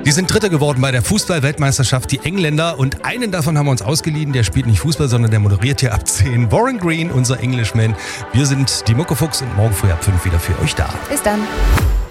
Die sind Dritter geworden bei der Fußball-Weltmeisterschaft, die Engländer. Und einen davon haben wir uns ausgeliehen. Der spielt nicht Fußball, sondern der moderiert hier ab 10. Warren Green, unser Englishman. Wir sind die Muckefuchs und morgen früh ab 5 wieder für euch da. Bis dann.